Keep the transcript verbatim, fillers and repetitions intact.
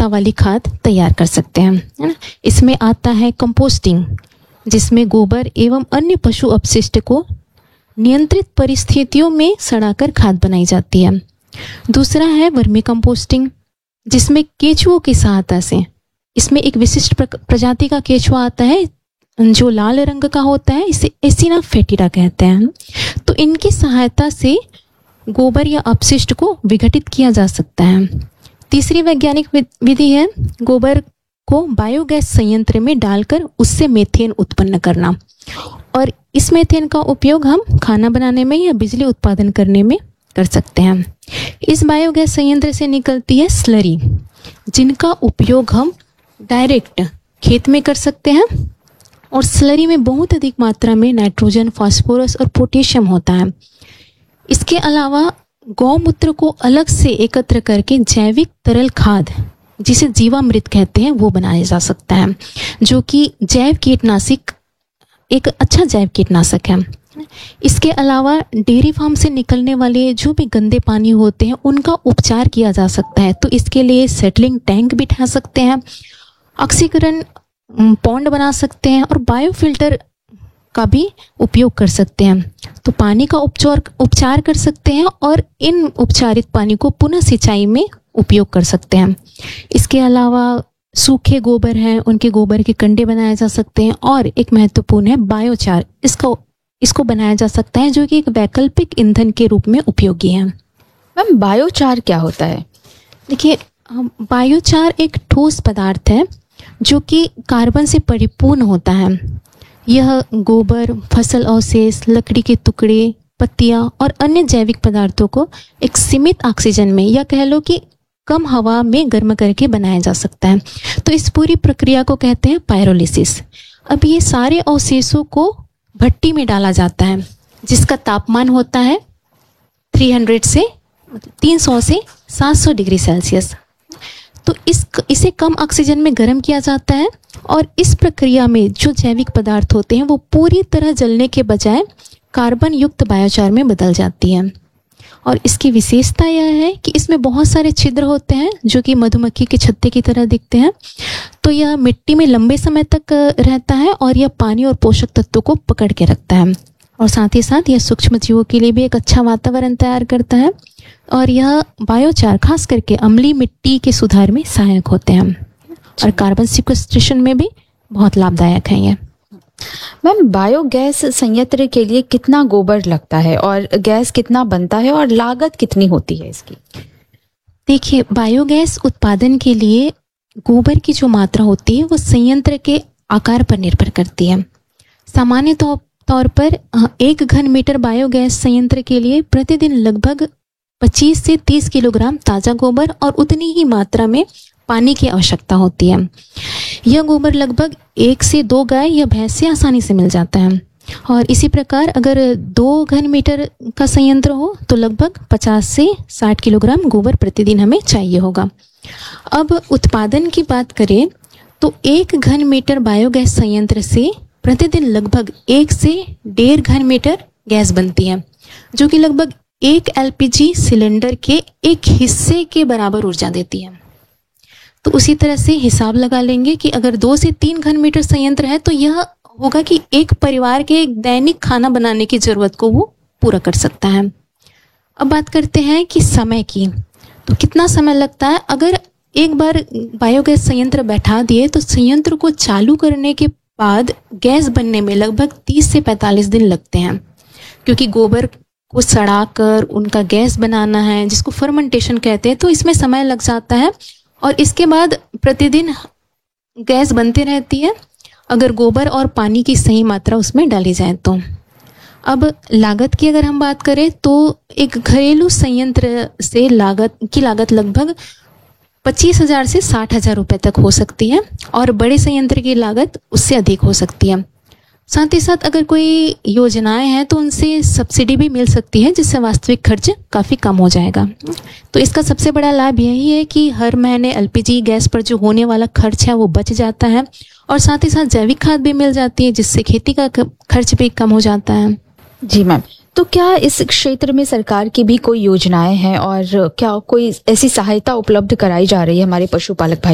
गुणवत्ता वाली खाद तैयार कर सकते हैं, है ना। इसमें आता है कंपोस्टिंग, जिसमें गोबर एवं अन्य पशु अपशिष्ट को नियंत्रित परिस्थितियों में सड़ाकर खाद बनाई जाती है। दूसरा है वर्मी कंपोस्टिंग, जिसमें केचुओं की सहायता से, इसमें एक विशिष्ट प्रजाति का केचुआ आता है जो लाल रंग का होता है, इसे एसिना फेटिडा कहते हैं। तो इनकी सहायता से गोबर या अपशिष्ट को विघटित किया जा सकता है। तीसरी वैज्ञानिक विधि है गोबर को बायोगैस संयंत्र में डालकर उससे मीथेन उत्पन्न करना, और इस मीथेन का उपयोग हम खाना बनाने में या बिजली उत्पादन करने में कर सकते हैं। इस बायोगैस संयंत्र से निकलती है स्लरी, जिनका उपयोग हम डायरेक्ट खेत में कर सकते हैं, और स्लरी में बहुत अधिक मात्रा में नाइट्रोजन, फास्फोरस और पोटेशियम होता है। इसके अलावा गौमूत्र को अलग से एकत्र करके जैविक तरल खाद, जिसे जीवामृत कहते हैं, वो बनाया जा सकता है, जो कि जैव कीटनाशक एक अच्छा जैव कीटनाशक है। इसके अलावा डेयरी फार्म से निकलने वाले जो भी गंदे पानी होते हैं उनका उपचार किया जा सकता है। तो इसके लिए सेटलिंग टैंक बिठा सकते हैं, ऑक्सीकरण पॉन्ड बना सकते हैं, और बायोफिल्टर का भी उपयोग कर सकते हैं। तो पानी का उपचार उपचार कर सकते हैं और इन उपचारित पानी को पुनः सिंचाई में उपयोग कर सकते हैं। इसके अलावा सूखे गोबर हैं, उनके गोबर के कंडे बनाए जा सकते हैं, और एक महत्वपूर्ण है बायोचार, इसको इसको बनाया जा सकता है, जो कि एक वैकल्पिक ईंधन के रूप में उपयोगी है। मैम, बायोचार क्या होता है? देखिए, बायोचार एक ठोस पदार्थ है जो कि कार्बन से परिपूर्ण होता है। यह गोबर, फसल अवशेष, लकड़ी के टुकड़े, पत्तियां और अन्य जैविक पदार्थों को एक सीमित ऑक्सीजन में, या कह लो कि कम हवा में गर्म करके बनाया जा सकता है। तो इस पूरी प्रक्रिया को कहते हैं पायरोलिसिस। अब ये सारे अवशेषों को भट्टी में डाला जाता है, जिसका तापमान होता है तीन सौ से तीन सौ से सात सौ डिग्री सेल्सियस। तो इस इसे कम ऑक्सीजन में गर्म किया जाता है, और इस प्रक्रिया में जो जैविक पदार्थ होते हैं वो पूरी तरह जलने के बजाय कार्बन युक्त बायोचार में बदल जाती है। और इसकी विशेषता यह है कि इसमें बहुत सारे छिद्र होते हैं जो कि मधुमक्खी के छत्ते की तरह दिखते हैं। तो यह मिट्टी में लंबे समय तक रहता है, और यह पानी और पोषक तत्वों को पकड़ के रखता है, और साथ ही साथ यह सूक्ष्म जीवों के लिए भी एक अच्छा वातावरण तैयार करता है। और यह बायोचार खास करके अम्लीय मिट्टी के सुधार में सहायक होते हैं, और कार्बन सिक्वेस्ट्रेशन में भी बहुत लाभदायक है ये। मैम, बायोगैस संयंत्र के लिए कितना गोबर लगता है, और गैस कितना बनता है, और लागत कितनी होती है इसकी? देखिए, बायोगैस उत्पादन के लिए गोबर की जो मात्रा होती है वो संयंत्र के आकार पर निर्भर करती है। सामान्य तौर तौर पर एक घन मीटर बायोगैस संयंत्र के लिए प्रतिदिन लगभग पच्चीस से तीस किलोग्राम ताज़ा गोबर और उतनी ही मात्रा में पानी की आवश्यकता होती है। यह गोबर लगभग एक से दो गाय या भैंस से आसानी से मिल जाता है। और इसी प्रकार अगर दो घन मीटर का संयंत्र हो तो लगभग पचास से साठ किलोग्राम गोबर प्रतिदिन हमें चाहिए होगा। अब उत्पादन की बात करें तो एक घन मीटर बायोगैस संयंत्र से प्रतिदिन लगभग एक से डेढ़ घन मीटर गैस बनती है, जो कि लगभग एक एलपीजी सिलेंडर के एक हिस्से के बराबर ऊर्जा देती है। तो उसी तरह से हिसाब लगा लेंगे कि अगर दो से तीन घन मीटर संयंत्र है तो यह होगा कि एक परिवार के एक दैनिक खाना बनाने की जरूरत को वो पूरा कर सकता है। अब बात करते हैं कि समय की, तो कितना समय लगता है। अगर एक बार बायोगैस संयंत्र बैठा दिए तो संयंत्र को चालू करने के बाद गैस बनने में लगभग तीस से पैंतालीस दिन लगते हैं, क्योंकि गोबर को सड़ाकर उनका गैस बनाना है जिसको फर्मेंटेशन कहते हैं, तो इसमें समय लग जाता है। और इसके बाद प्रतिदिन गैस बनती रहती है अगर गोबर और पानी की सही मात्रा उसमें डाली जाए तो। अब लागत की अगर हम बात करें तो एक घरेलू संयंत्र से लागत की लागत लगभग पच्चीस हजार से साठ हजार रुपये तक हो सकती है, और बड़े संयंत्र की लागत उससे अधिक हो सकती है। साथ ही साथ अगर कोई योजनाएं हैं तो उनसे सब्सिडी भी मिल सकती है, जिससे वास्तविक खर्च काफ़ी कम हो जाएगा। तो इसका सबसे बड़ा लाभ यही है कि हर महीने एलपीजी गैस पर जो होने वाला खर्च है वो बच जाता है, और साथ ही साथ जैविक खाद भी मिल जाती है, जिससे खेती का खर्च भी कम हो जाता है। जी मैम, तो क्या इस क्षेत्र में सरकार की भी कोई योजनाएं हैं, और क्या कोई ऐसी सहायता उपलब्ध कराई जा रही है हमारे पशुपालक भाई